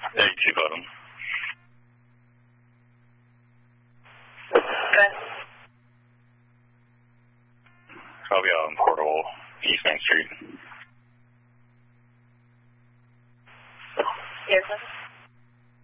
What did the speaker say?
Yeah, you keep at him. Good. I'll be out in Portal, East Main Street. Yes, sir.